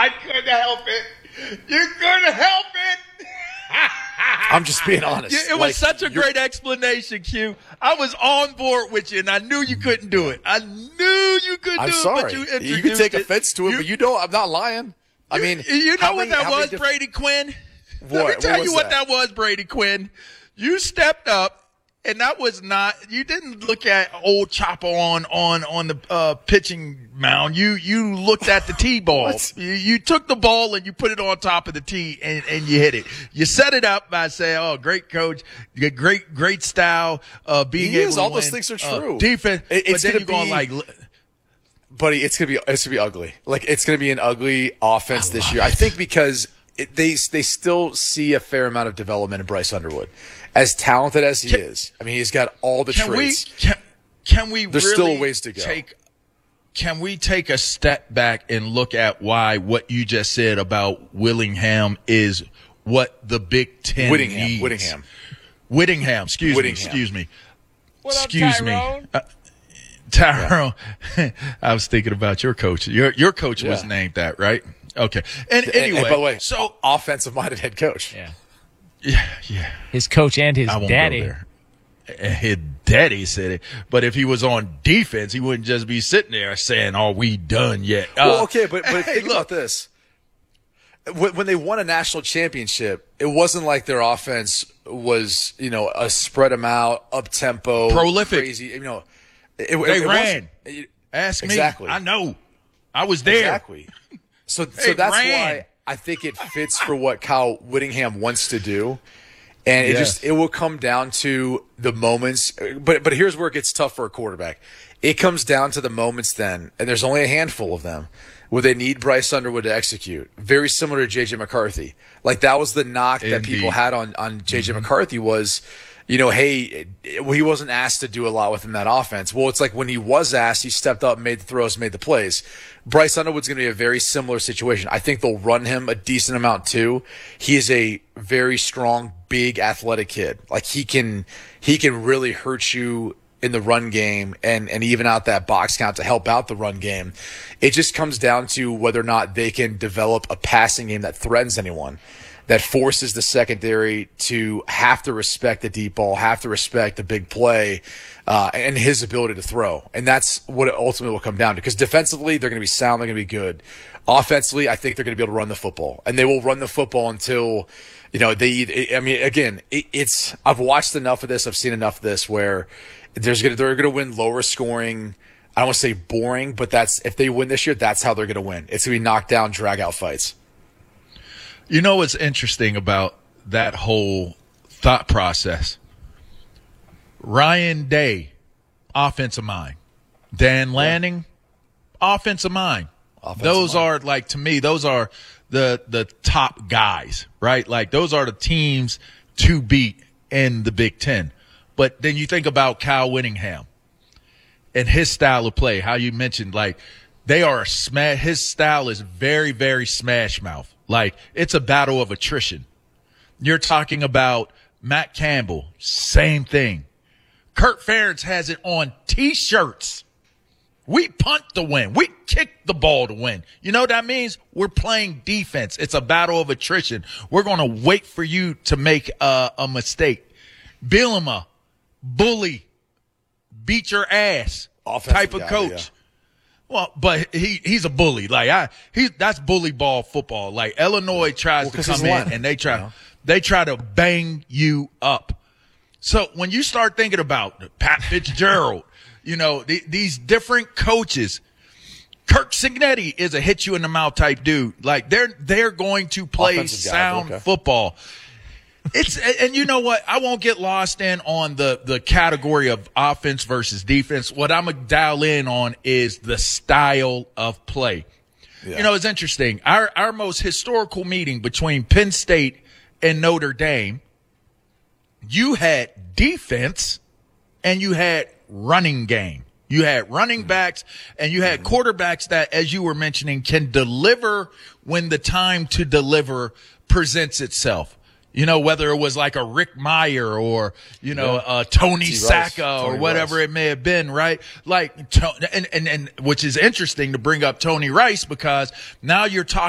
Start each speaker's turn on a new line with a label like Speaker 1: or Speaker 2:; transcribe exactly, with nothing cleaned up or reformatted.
Speaker 1: I couldn't help it. You couldn't help it.
Speaker 2: I'm just being honest.
Speaker 1: It was like, such a great explanation, Q. I was on board with you, and I knew you couldn't do it. I knew you couldn't
Speaker 2: I'm
Speaker 1: do
Speaker 2: sorry.
Speaker 1: it, but you
Speaker 2: You can take
Speaker 1: it.
Speaker 2: offense to it,
Speaker 1: you,
Speaker 2: but you know I'm not lying. I
Speaker 1: you,
Speaker 2: mean,
Speaker 1: you know what
Speaker 2: many,
Speaker 1: that was,
Speaker 2: diff-
Speaker 1: Brady Quinn?
Speaker 2: What?
Speaker 1: Let me tell
Speaker 2: what
Speaker 1: you what
Speaker 2: that?
Speaker 1: that was, Brady Quinn. You stepped up. And that was not – you didn't look at old Chopper on on, on the uh, pitching mound. You you looked at the tee ball. you, you took the ball and you put it on top of the tee and, and you hit it. You set it up by saying, oh, great coach, you got great great style, uh, being
Speaker 2: he
Speaker 1: able
Speaker 2: is,
Speaker 1: to
Speaker 2: all
Speaker 1: win.
Speaker 2: those things are true.
Speaker 1: Uh, defense.
Speaker 2: It, it's
Speaker 1: but then
Speaker 2: gonna
Speaker 1: you're going
Speaker 2: be,
Speaker 1: like –
Speaker 2: buddy, it's going to be it's gonna be ugly. Like, it's going to be an ugly offense this year. It. I think because it, they they still see a fair amount of development in Bryce Underwood. As talented as he can, is, I mean, he's got all the
Speaker 1: can
Speaker 2: traits.
Speaker 1: We, can, can we
Speaker 2: There's
Speaker 1: really
Speaker 2: still a ways to go.
Speaker 1: Take, can we take a step back and look at why what you just said about Willingham is what the Big Ten
Speaker 2: Whittingham,
Speaker 1: needs?
Speaker 2: Whittingham.
Speaker 1: Whittingham, excuse
Speaker 2: Whittingham.
Speaker 1: me, excuse me.
Speaker 3: What up,
Speaker 1: excuse
Speaker 3: Tyrone?
Speaker 1: me. Uh, Tyrone, yeah. I was thinking about your coach. Your your coach yeah. was named that, right? Okay. And, and anyway,
Speaker 2: and by the way,
Speaker 1: so
Speaker 2: offensive-minded head coach.
Speaker 3: Yeah.
Speaker 1: Yeah, yeah.
Speaker 3: His coach and his
Speaker 1: I won't
Speaker 3: daddy.
Speaker 1: Go there. His daddy said it. But if he was on defense, he wouldn't just be sitting there saying, "Are we done yet?" Uh,
Speaker 2: well, okay, but but
Speaker 1: hey,
Speaker 2: think
Speaker 1: look.
Speaker 2: about this. When, when they won a national championship, it wasn't like their offense was, you know, a spread them out, up tempo,
Speaker 1: prolific,
Speaker 2: crazy. You know, it,
Speaker 1: they
Speaker 2: it, it
Speaker 1: ran.
Speaker 2: It,
Speaker 1: Ask
Speaker 2: exactly.
Speaker 1: me. I know. I was there.
Speaker 2: Exactly. So, so that's
Speaker 1: ran.
Speaker 2: why I think it fits for what Kyle Whittingham wants to do. And it
Speaker 1: yes.
Speaker 2: just it will come down to the moments. But but here's where it gets tough for a quarterback. It comes down to the moments then, and there's only a handful of them, where they need Bryce Underwood to execute. Very similar to J J McCarthy. Like, that was the knock
Speaker 1: Indeed.
Speaker 2: that people had on, on J J mm-hmm. McCarthy was, you know, hey, well, he wasn't asked to do a lot within that offense. Well, it's like when he was asked, he stepped up, made the throws, made the plays. Bryce Underwood's going to be a very similar situation. I think they'll run him a decent amount too. He is a very strong, big, athletic kid. Like, he can he can really hurt you in the run game and, and even out that box count to help out the run game. It just comes down to whether or not they can develop a passing game that threatens anyone, that forces the secondary to have to respect the deep ball, have to respect the big play, uh, and his ability to throw. And that's what it ultimately will come down to. Because defensively, they're going to be sound, they're going to be good. Offensively, I think they're going to be able to run the football. And they will run the football until, you know, they, I mean, again, it, it's, I've watched enough of this, I've seen enough of this where there's gonna, they're going to win lower scoring. I don't want to say boring, but that's, if they win this year, that's how they're going to win. It's going to be knockdown, drag out fights.
Speaker 1: You know what's interesting about that whole thought process? Ryan Day, offensive mind. Dan Lanning, yeah. offensive mind. Offensive those mind. Are, like, to me, those are the the top guys, right? Like, those are the teams to beat in the Big Ten. But then you think about Kyle Whittingham and his style of play, how you mentioned, like, they are a smash. His style is very, very smash mouth. Like, it's a battle of attrition. You're talking about Matt Campbell, same thing. Kirk Ferentz has it on T-shirts. We punt to win. We kick the ball to win. You know what that means? We're playing defense. It's a battle of attrition. We're going to wait for you to make uh, a mistake. Bielema, bully, beat your ass Offensive type of guy, coach. Yeah. Well, but he he's a bully. Like I he that's bully ball football. Like Illinois tries well, to come in one. and they try you know? they try to bang you up. So when you start thinking about Pat Fitzgerald, you know, the, these different coaches, Kirk Cignetti is a hit you in the mouth type dude. Like they're they're going to play Offensive sound guy, okay. football. It's and you know what? I won't get lost in on the, the category of offense versus defense. What I'm gonna dial in on is the style of play. Yeah. You know, it's interesting. Our our most historical meeting between Penn State and Notre Dame, you had defense and you had running game. You had running backs and you had quarterbacks that, as you were mentioning, can deliver when the time to deliver presents itself. You know, whether it was like a Rick Meyer or, you know, yeah. uh, Tony T. Sacca Rice. or Tony whatever Rice. It may have been, right? Like, and, and, and which is interesting to bring up Tony Rice because now you're talking